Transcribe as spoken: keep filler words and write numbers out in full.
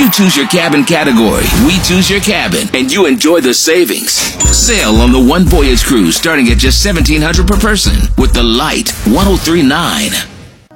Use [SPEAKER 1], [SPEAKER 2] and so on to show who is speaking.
[SPEAKER 1] You choose your cabin category, we choose your cabin, and you enjoy the savings. Sail on the One Voyage cruise starting at just seventeen hundred dollars per person with the Light ten thirty-nine.